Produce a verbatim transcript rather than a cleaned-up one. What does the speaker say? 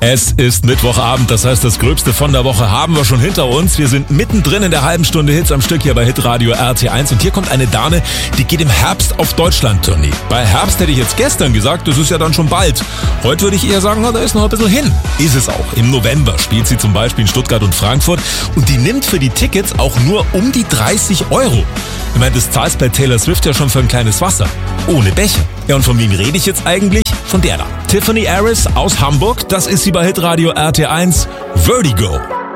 Es ist Mittwochabend, das heißt, das Gröbste von der Woche haben wir schon hinter uns. Wir sind mittendrin in der halben Stunde Hits am Stück hier bei Hitradio R T eins. Und hier kommt eine Dame, die geht im Herbst auf Deutschland-Tournee. Bei Herbst hätte ich jetzt gestern gesagt, das ist ja dann schon bald. Heute würde ich eher sagen, na, da ist noch ein bisschen hin. Ist es auch. Im November spielt sie zum Beispiel in Stuttgart und Frankfurt. Und die nimmt für die Tickets auch nur um die dreißig Euro. Ich meine, das zahlst bei Taylor Swift ja schon für ein kleines Wasser. Ohne Becher. Ja, und von wem rede ich jetzt eigentlich? Von der da. Tiffany Harris aus Hamburg. Das ist sie bei Hitradio R T eins. Vertigo.